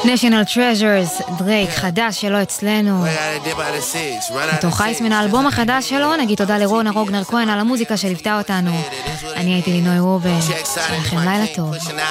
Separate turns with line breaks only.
National Treasures, דרייק, חדש שלו אצלנו. מתוך חייס מן האלבום החדש שלו, נגיד תודה לרונה רוגנר כהן על המוזיקה שליוותה אותנו. אני הייתי לינוי רובין, שלכם לילה טוב.